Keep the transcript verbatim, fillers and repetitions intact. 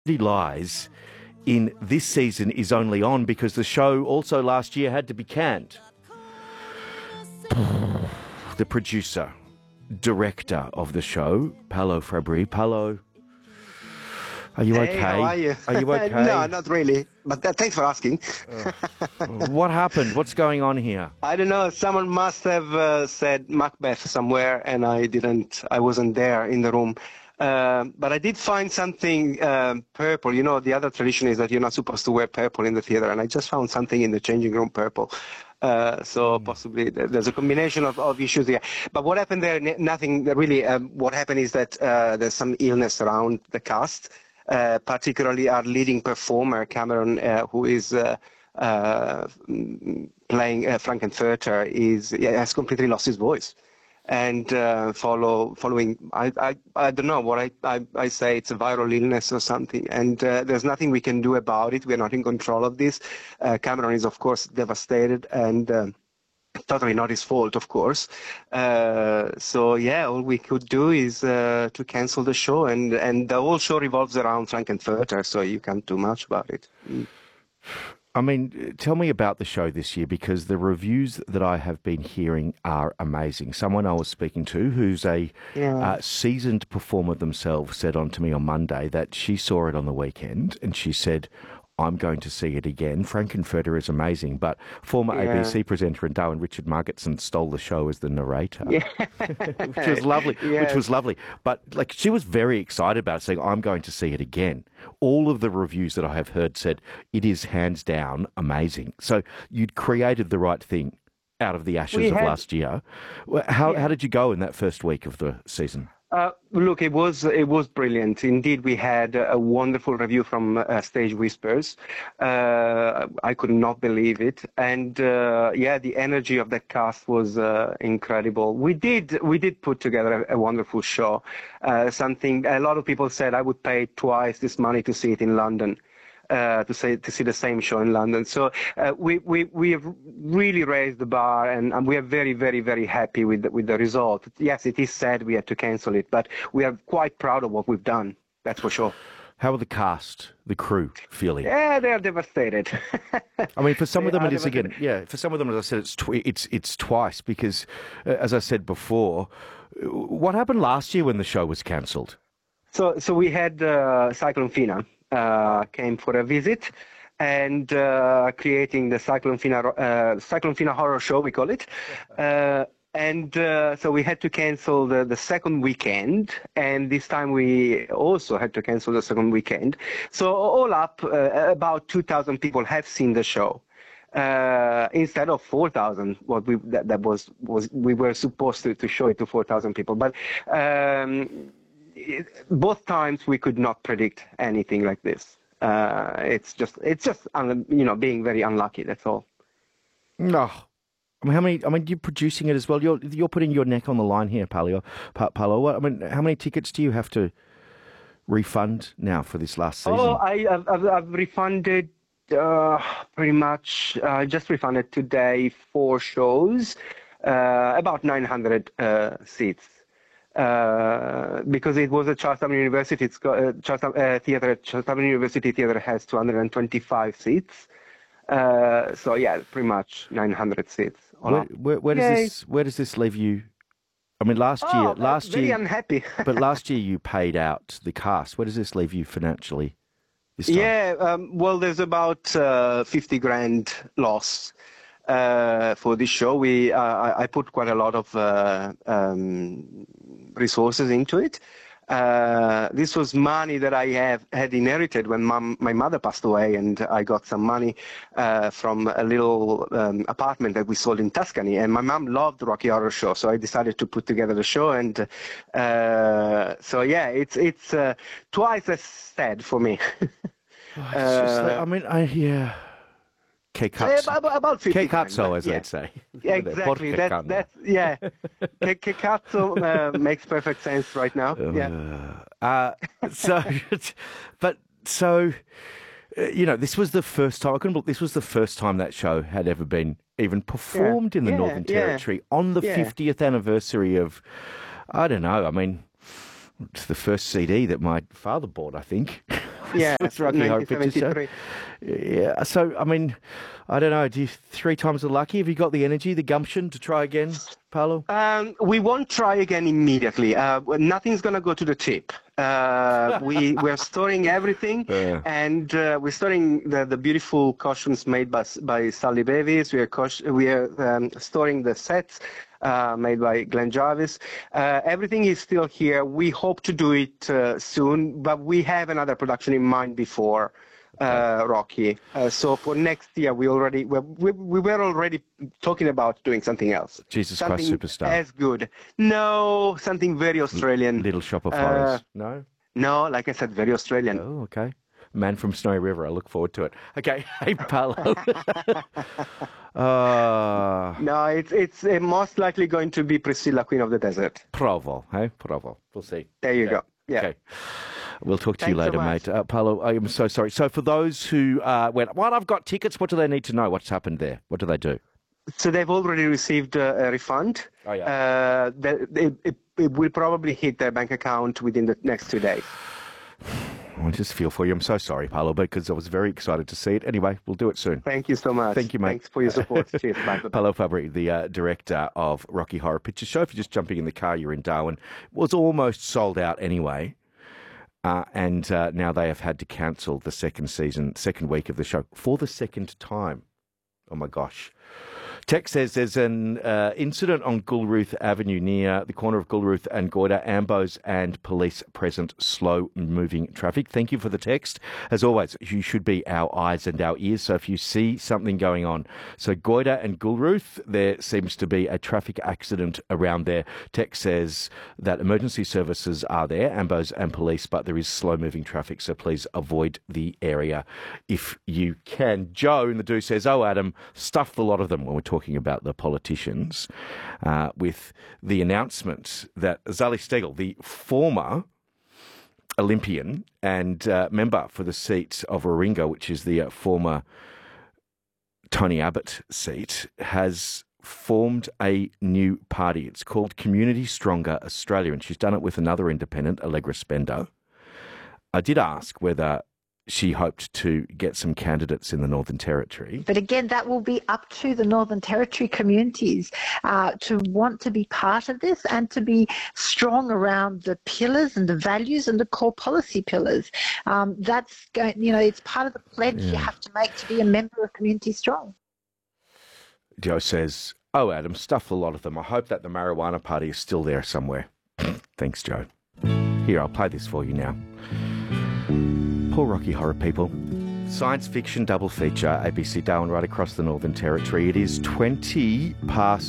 Lies in this season is only on because the show also last year had to be canned. The producer, director of the show, Paolo Fabri. Paolo, are you Hey, okay? how are you? Are you okay? No, not really. But uh, thanks for asking. What happened? What's going on here? I don't know. Someone must have uh, said Macbeth somewhere, and I didn't. I wasn't there in the room. Uh, but I did find something um, purple. You know, the other tradition is that you're not supposed to wear purple in the theater, and I just found something in the changing room purple. Uh, so mm. possibly there's a combination of, of issues here. But what happened there? Nothing really. Um, what happened is that uh, there's some illness around the cast. Uh, particularly our leading performer, Cameron, uh, who is uh, uh, playing uh, Frankenfurter, is yeah, has completely lost his voice. And uh, follow, following, I, I, I don't know what I, I, I say, it's a viral illness or something. And uh, there's nothing we can do about it. We're not in control of this. Uh, Cameron is, of course, devastated and um, totally not his fault, of course. Uh, so yeah, all we could do is uh, to cancel the show, and and the whole show revolves around Frankenfurter, so you can't do much about it. Mm. I mean, tell me about the show this year, because the reviews that I have been hearing are amazing. Someone I was speaking to, who's a yeah. uh, seasoned performer themselves, said on to me on Monday that she saw it on the weekend, and she said, I'm going to see it again. Frankenfurter is amazing, but former yeah. A B C presenter and Darwin Richard Margetson stole the show as the narrator, yeah. which was lovely. Yes. Which was lovely. But like, she was very excited about it, saying, "I'm going to see it again." All of the reviews that I have heard said it is hands down amazing. So you'd created the right thing out of the ashes we of had... last year. How yeah. how did you go in that first week of the season? Uh, look, it was it was brilliant. Indeed, we had a wonderful review from uh, Stage Whispers. Uh, I could not believe it, and uh, yeah, the energy of that cast was uh, incredible. We did we did put together a, a wonderful show. Uh, something a lot of people said I would pay twice this money to see it in London. Uh, to say to see the same show in London, so uh, we we we have really raised the bar, and, and we are very very very happy with the, with the result. Yes, it is sad we had to cancel it, but we are quite proud of what we've done. That's for sure. How are the cast, the crew, feeling? Yeah, they are devastated. I mean, for some of them it is again. Yeah, for some of them, as I said, it's tw- it's it's twice because, uh, as I said before, what happened last year when the show was cancelled? So so we had uh, Cyclone Fina. Uh, came for a visit and uh, creating the Cyclone Fina, uh, Cyclone Fina horror show, we call it. Uh, and uh, so we had to cancel the, the second weekend, and this time we also had to cancel the second weekend. So all up, uh, about two thousand people have seen the show. Uh, instead of four thousand, what we that, that was was we were supposed to, to show it to four thousand people, but. Um, It, both times we could not predict anything like this. Uh, it's just, it's just, you know, being very unlucky. That's all. No, I mean, how many? I mean, you're producing it as well. You're you're putting your neck on the line here, Paolo. Paolo, I mean, how many tickets do you have to refund now for this last season? Oh, I, I've, I've, I've refunded uh, pretty much. I uh, just refunded today four shows, uh, about nine hundred uh, seats. Uh, because it was a Charlestown University, it's got, uh, Charlestown uh, Theatre, Charlestown University Theatre has two hundred twenty-five seats. Uh, so yeah, pretty much nine hundred seats. Where, where, where does this Where does this leave you? I mean, last oh, year, last very year, unhappy. but last year you paid out the cast. Where does this leave you financially? This time? Yeah, um, well, there's about uh, fifty grand loss. Uh, for this show, we uh, I, I put quite a lot of uh, um, resources into it. Uh, this was money that I have had inherited when mom, my mother passed away, and I got some money uh, from a little um, apartment that we sold in Tuscany. And my mom loved Rocky Horror Show, so I decided to put together the show. And uh, so yeah, it's it's uh, twice as sad for me. Oh, it's just like, I mean, I yeah. Che cazzo. Uh, about, about fifty. Che cazzo, as yeah. they'd say. Yeah, exactly. That's, that's, yeah. Che, che cazzo uh, makes perfect sense right now. Uh, yeah. Uh, so, but, so, uh, you know, this was the first time, I couldn't believe this was the first time that show had ever been even performed yeah. in the yeah, Northern yeah. Territory on the yeah. fiftieth anniversary of, I don't know, I mean, it's the first C D that my father bought, I think. Yeah, Swiss Rocky Horror Picture Show. Yeah. So, I mean, I don't know. Do you three times the lucky? Have you got the energy, the gumption to try again, Paolo? Um, we won't try again immediately. Uh, nothing's going to go to the tip. Uh, we we're storing everything, Yeah. and uh, we're storing the, the beautiful costumes made by by Sally Bevis. We are cos- we are um, storing the sets uh, made by Glenn Jarvis. Uh, everything is still here. We hope to do it uh, soon, but we have another production in mind before. Uh, Rocky. Uh, so for next year, we already we, we, we were already talking about doing something else. Jesus something Christ Superstar. As good. No, something very Australian. Little Shop of Uh, Horrors. No? No, like I said, very Australian. Oh, okay. Man from Snowy River. I look forward to it. Okay. Hey, Paolo. uh, No, it's it's uh, most likely going to be Priscilla, Queen of the Desert. Provo. Hey, Provo. We'll see. There you Okay. go. Yeah. Okay. We'll talk to Thanks you later, so much. mate. Uh, Paolo, I am so sorry. So for those who uh, went, well, I've got tickets, what do they need to know? What's happened there? What do they do? So they've already received uh, a refund. Oh, yeah. Uh, that it, it, it will probably hit their bank account within the next two days. I just feel for you. I'm so sorry, Paolo, because I was very excited to see it. Anyway, we'll do it soon. Thank you so much. Thank you, mate. Thanks for your support. Cheers. Bye. Bye. Paolo Fabri, the uh, director of Rocky Horror Picture Show. If you're just jumping in the car, you're in Darwin. It was almost sold out anyway. Uh, and uh, now they have had to cancel the second season, second week of the show for the second time. Oh, my gosh. Text says there's an uh, incident on Gulruth Avenue near the corner of Gulruth and Goyder, Ambos and police present, slow-moving traffic. Thank you for the text. As always, you should be our eyes and our ears, so if you see something going on. So Goyder and Gulruth, there seems to be a traffic accident around there. Text says that emergency services are there, Ambos and police, but there is slow-moving traffic, so please avoid the area if you can. Joe in the Do says, oh, Adam, stuff the lot of them when we're talking about the politicians, uh, with the announcement that Zali Steggall, the former Olympian and uh, member for the seat of Warringah, which is the uh, former Tony Abbott seat, has formed a new party. It's called Community Stronger Australia, and she's done it with another independent, Allegra Spender. I did ask whether she hoped to get some candidates in the Northern Territory. But again, that will be up to the Northern Territory communities uh, to want to be part of this and to be strong around the pillars and the values and the core policy pillars. Um, that's going, you know, it's part of the pledge Yeah. you have to make to be a member of Community Strong. Joe says, oh, Adam, stuff a lot of them. I hope that the Marijuana Party is still there somewhere. Thanks, Joe. Here, I'll play this for you now. Poor Rocky Horror people. Science fiction double feature, A B C Darwin, right across the Northern Territory. It is twenty past